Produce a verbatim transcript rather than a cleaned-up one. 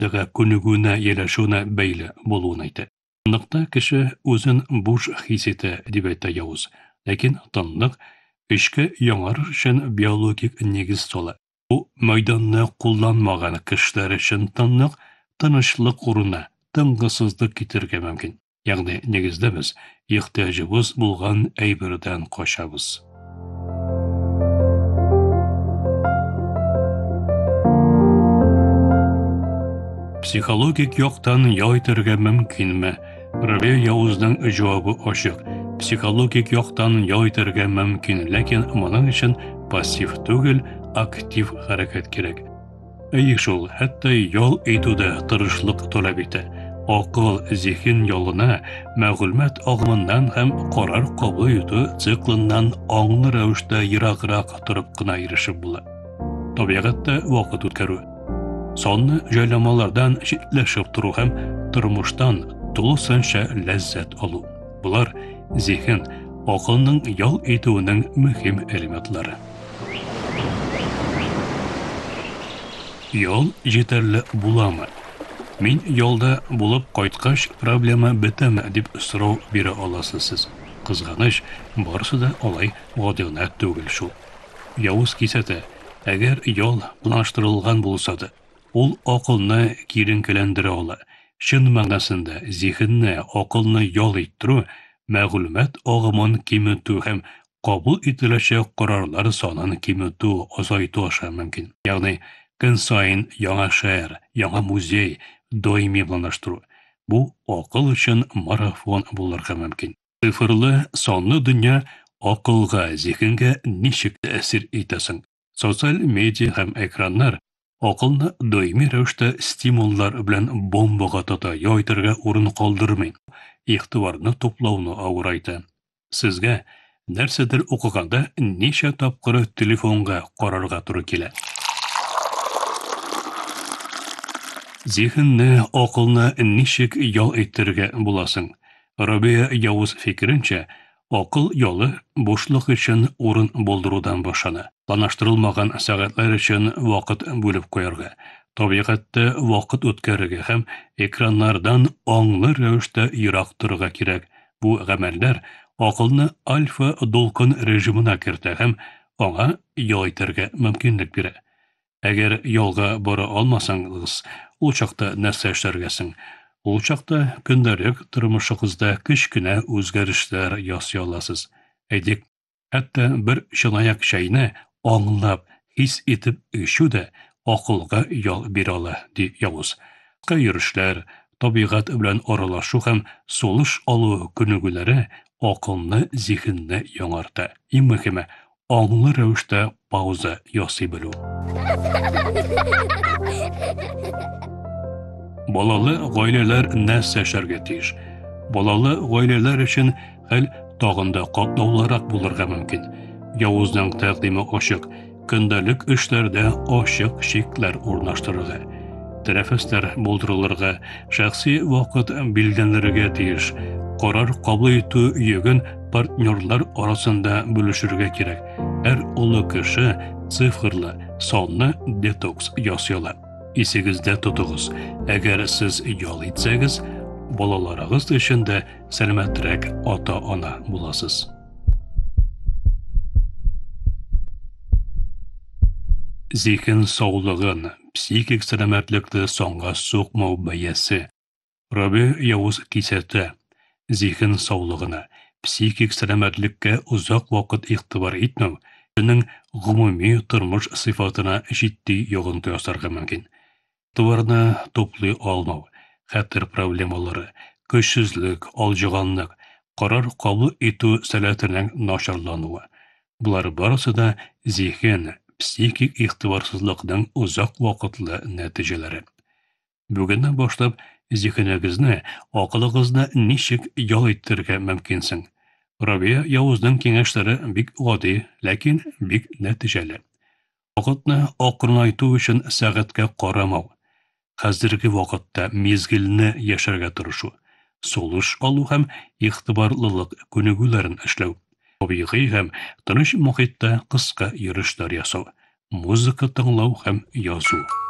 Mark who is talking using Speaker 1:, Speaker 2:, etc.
Speaker 1: дәгә күнегүенә еләшүенә бәйле булуын әйтә. Тынлыкта кеше үзен буш хис итә дип әйтә Явыз. Ләкин тынлык эшкә яңарыр өчен биологик нигез сала. Бу мәйданны кулланмаган кешеләр өчен тынлык тынычлык урынына тынгысызлык китергә мөмкин. Ягъни нигездә без ихтиҗыбыз булган әйбердән качабыз. Психологик яктан ял итәргә мөмкинме? Рабия Явызның җавабы ачык. Психологик яктан ял итәргә мөмкин, ләкин моның өчен пассив түгел, актив хәрәкәт кирәк. Әйе шул, хәтта ял итүдә тырышлык таләп итә. Акыл, зиһен ялына, мәгълүмат агымыннан һәм карар кабул итү циклыннан аңлы рәвештә ераграк торып кына ирешеп була. Табигатьтә вакыт үткәрү, сонны җайламалардан читләшеп тору һәм тормыштан тулысынча ләззәт алу. Булар зиһен, акылның ял итүенең мөһим элементлары. Ял җитәрлек буламы? Мин ялда булып кайткач проблема бетәме дип сорау бирә аласыз сез. Кызганыч, барысы да алай гадилнә түгел шул. Явыз кисәтә, әгәр ял планлаштырылган булса да, ул акылны киеренкеләндерә ала. Чын мәгънәсендә зиһенне, акылны ял иттерү, мәгълүмат агымын киметү һәм кабул ителәчәк карарлар санын киметү, азайту аша мөмкин. Ягъни көн сайын яңа шәһәр, яңа музей даими планлаштыру. Бу акыл өчен марафон булырга мөмкин. Цифрлы сонлы дөнья акылга, зиһенгә ничек тәэсир итәсең? Социаль медиа һәм экраннар акылны даими рәвештә стимуллар белән бомбага тота, яйтырга урын калдырмый. Игътибарны туплауны авырайта. Сезгә нәрсәдер укыганда ничә тапкыр телефонга карарга туры килә? Зиһенне, акылны ничек ял иттерергә буласың? Рабия Явыз фикеренчә, акыл ялы бушлык өчен урын булдырудан башлана. Планлаштырылмаган сәгатьләр өчен вакыт бүлеп куярга, табигатьтә вакыт үткәрергә һәм экраннардан аңлы рәвештә ерак торырга кирәк. Бу гамәлләр акылны альфа-дулкын режимына кертә һәм аңа ял итәргә мөмкинлек бирә. Әгәр ялга бара алмасаңыз, ул чакта нәрсә эшләргәсең? Ул чакта көндәлек тормышыгызда кечкенә үзгәрешләр ясый аласыз. Әйтик, хәтта бер чынаяк чәйне аңлап, хис итеп эчү дә акылга ял бирә ала, ди Явыз. Кайырышлар, табигать белән аралашу һәм сулыш алу күнегүләре акылны, зиһенне яңарта. Иң мөһиме, аңлы рәвештә пауза ясый белү. Балалы гаиләләр нәрсә эшләргә тиеш? Балалы гаиләләр өчен хәл тагын да катлаулырак булырга мөмкин. Явызның тәкъдиме ачык, көндәлек эшләрдә ачык чикләр урнаштырырга, тәнәфесләр булдырылырга, шәхси вакыт билгеләргә тиеш. Карар кабул итү йөген партнерлар арасында бүлешергә кирәк. Һәр улы кеше цифрлы, сонны детокс ясый ала. Исегездә тотыгыз, әгәр сез ял итсәгез, балаларыгыз өчен дә сәламәтрәк ата-ана буласыз. Зиһен саулыгын, психик сәламәтлекне соңга сукмау бәясе. Рабия Явыз кисәтә, зиһен саулыгына, психик сәламәтлеккә узак вакыт игътибар итмәү, безнең гомуми тормыш сыйфатына җитди йогынты ясарга мөмкин. Товарны туплый алмау, хәтер проблемалары, көчсезлек, алҗыганлык, карар кабул итү сәләтенең начарлануы. Булар барысы да зиһен, психик игътибарсызлыкның узак вакытлы нәтиҗәләре. Бүгеннән башлап зиһенегезне, акылыгызны ничек ял иттерергә мөмкинсең? Рабия Явызның киңәшләре бик гади, ләкин бик нәтиҗәле. Вакытны акрынайту өчен сәгатькә карамау. Хәзерге вакытта мизгелне яшәргә тырышу, сулыш алу һәм игътибарлылык күнегүләрен эшләү. Табигый һәм тыныч мохитта кыска йөрүшләр ясау, музыка тыңлау һәм язу.